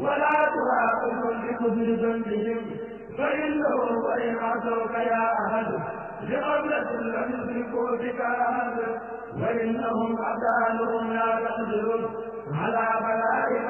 ولا تراقبهم بكفر ذنبهم فإنه وإن عصوك يا أحد بقبلة لم يدركوا بك أحد وإنهم أبدالهم لا تقدر على بلائك